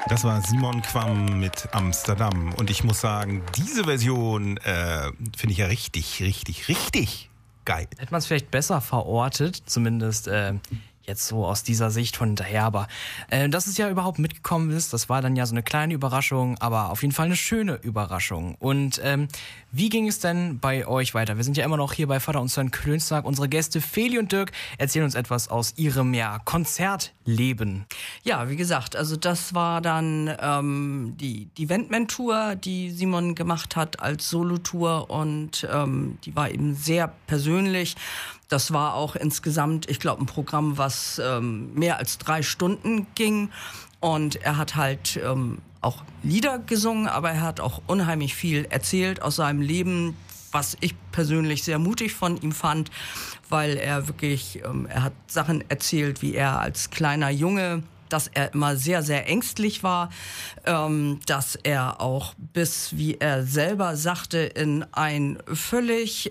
Das war Simon Quam mit Amsterdam. Und ich muss sagen, diese Version finde ich ja richtig, richtig, richtig geil. Hätte man es vielleicht besser verortet, zumindest jetzt so aus dieser Sicht von hinterher. Aber dass es ja überhaupt mitgekommen ist, das war dann ja so eine kleine Überraschung, aber auf jeden Fall eine schöne Überraschung. Und wie ging es denn bei euch weiter? Wir sind ja immer noch hier bei Vater und Sohn Klönstag. Unsere Gäste Feli und Dirk erzählen uns etwas aus ihrem Konzertleben. Ja, wie gesagt, also das war dann die Ventman-Tour, die Simon gemacht hat als Solotour, und die war eben sehr persönlich. Das war auch insgesamt, ich glaube, ein Programm, was mehr als 3 Stunden ging. Und er hat halt auch Lieder gesungen, aber er hat auch unheimlich viel erzählt aus seinem Leben, was ich persönlich sehr mutig von ihm fand, weil er wirklich, er hat Sachen erzählt, wie er als kleiner Junge, dass er immer sehr, sehr ängstlich war, dass er auch bis, wie er selber sagte, in ein völlig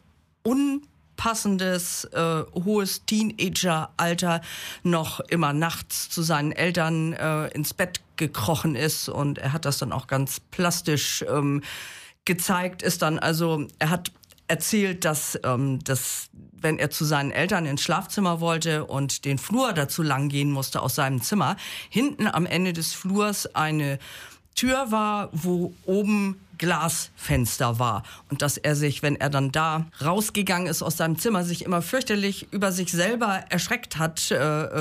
unpassendes, hohes Teenageralter noch immer nachts zu seinen Eltern ins Bett gekrochen ist, und er hat das dann auch ganz plastisch gezeigt, ist dann also, er hat erzählt, dass wenn er zu seinen Eltern ins Schlafzimmer wollte und den Flur dazu lang gehen musste aus seinem Zimmer, hinten am Ende des Flurs eine Tür war, wo oben Glasfenster war, und dass er sich, wenn er dann da rausgegangen ist aus seinem Zimmer, sich immer fürchterlich über sich selber erschreckt hat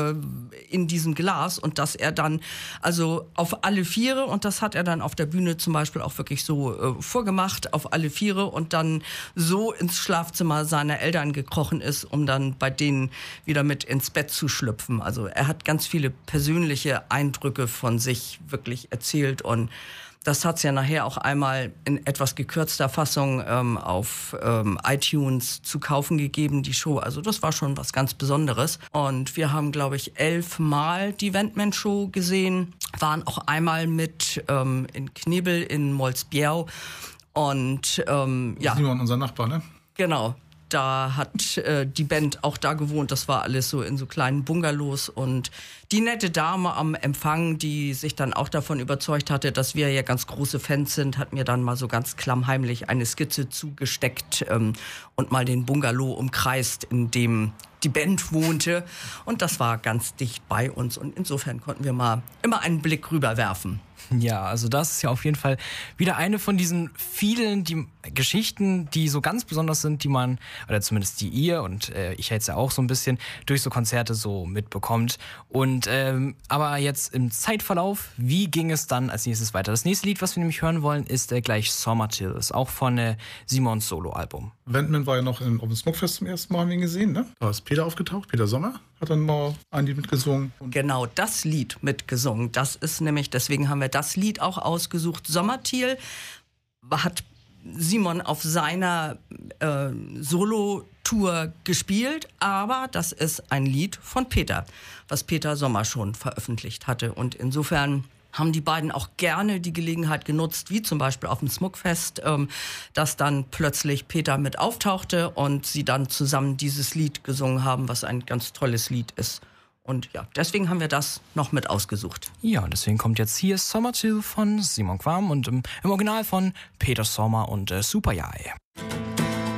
in diesem Glas, und dass er dann also auf alle Viere, und das hat er dann auf der Bühne zum Beispiel auch wirklich so vorgemacht, auf alle Viere, und dann so ins Schlafzimmer seiner Eltern gekrochen ist, um dann bei denen wieder mit ins Bett zu schlüpfen. Also er hat ganz viele persönliche Eindrücke von sich wirklich erzählt, und das hat's ja nachher auch einmal in etwas gekürzter Fassung auf iTunes zu kaufen gegeben, die Show. Also das war schon was ganz Besonderes. Und wir haben, glaube ich, 11 Mal die Ventman-Show gesehen, waren auch einmal mit in Knebel in Molsbjerg. Und ja. Simon, unser Nachbar, ne? Genau. Da hat die Band auch da gewohnt. Das war alles so in so kleinen Bungalows. Und die nette Dame am Empfang, die sich dann auch davon überzeugt hatte, dass wir ja ganz große Fans sind, hat mir dann mal so ganz klammheimlich eine Skizze zugesteckt und mal den Bungalow umkreist, in dem die Band wohnte. Und das war ganz dicht bei uns. Und insofern konnten wir mal immer einen Blick rüberwerfen. Ja, also das ist ja auf jeden Fall wieder eine von diesen vielen Geschichten, die so ganz besonders sind, die man, oder zumindest die ihr und ich jetzt ja auch so ein bisschen durch so Konzerte so mitbekommt. Und aber jetzt im Zeitverlauf, wie ging es dann als nächstes weiter? Das nächste Lied, was wir nämlich hören wollen, ist gleich Sommertil, ist auch von Simons Soloalbum. Ventman war ja noch auf dem Smogfest zum ersten Mal, haben wir ihn gesehen, ne? Da ist Peter aufgetaucht, Peter Sommer hat dann mal ein Lied mitgesungen. Genau, das Lied mitgesungen. Das ist nämlich, deswegen haben wir das Lied auch ausgesucht. Sommertil hat Simon auf seiner Solo-Tour gespielt, aber das ist ein Lied von Peter, was Peter Sommer schon veröffentlicht hatte. Und insofern haben die beiden auch gerne die Gelegenheit genutzt, wie zum Beispiel auf dem Smogfest, dass dann plötzlich Peter mit auftauchte und sie dann zusammen dieses Lied gesungen haben, was ein ganz tolles Lied ist. Und ja, deswegen haben wir das noch mit ausgesucht. Ja, und deswegen kommt jetzt hier Sommertil von Simon Quam und im Original von Peter Sommer und Super Jai.